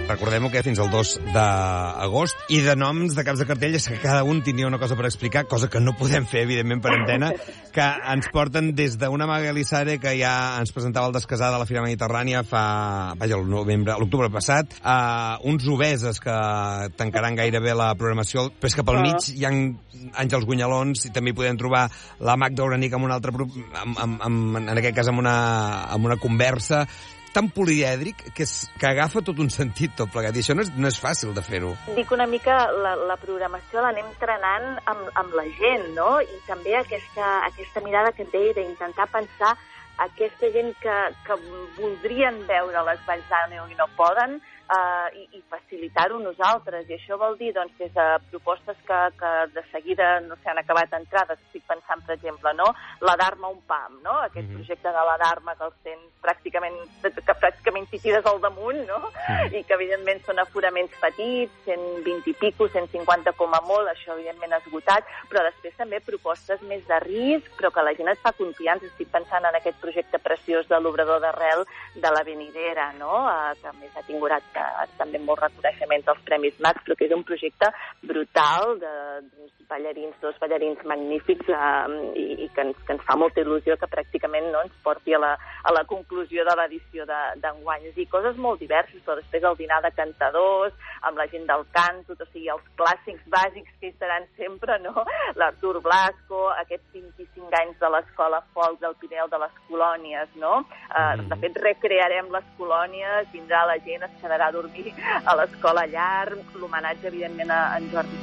Recordem-ho que fins al 2 d'agost. I de noms de caps de cartell és que cada un tenia una cosa per explicar, cosa que no podem fer, evidentment, per antena, que ens porten des d'una Magali Sare, que ja ens presentava el Descasar de la Fira Mediterrània l'octubre passat, uns obeses que tancaran gairebé la programació, però és que pel mig hi ha Àngels Gunyalons, i també hi podem trobar la Magda Uranic amb un altre, en aquest cas amb una conversa tan polièdric que agafa tot un sentit tot plegat, i això no és fàcil de fer-ho. Dic una mica, la programació l'anem trenant amb la gent, no? I també aquesta mirada que et deia d'intentar pensar aquesta gent que voldrien veure les Valls d'Àneu i no poden, i facilitar-ho nosaltres. I això vol dir, doncs, des de propostes que de seguida no s'han acabat entrades. Estic pensant, per exemple, no? La Dharma un PAM, no? Aquest projecte de la Dharma que els tens pràcticament titides al damunt, no? I que, evidentment, són aforaments petits, 120 i pico, 150 com a molt, això, evidentment, esgotat, però després també propostes més de risc, però que la gent es fa confiança. Estic pensant en aquest projecte preciós de l'Obrador d'Arrel de la Benidera, no? Que a més ha tingut també molts reconeixements als Premis Max, però que és un projecte brutal d'uns ballarins, dos ballarins magnífics, i que ens fa molta il·lusió que pràcticament no ens porti a la conclusió de l'edició d'enguany. És a dir, coses molt diverses, però després el dinar de cantadors, amb la gent del cant, o sigui, els clàssics bàsics que hi seran sempre, no? L'Artur Blasco, aquests 25 anys de l'Escola Folk del Pirineu de les Colònies, no? De fet, recrearem les colònies, vindrà la gent, es quedarà a dormir a l'escola llar, l'homenatge, evidentment, a en Jordi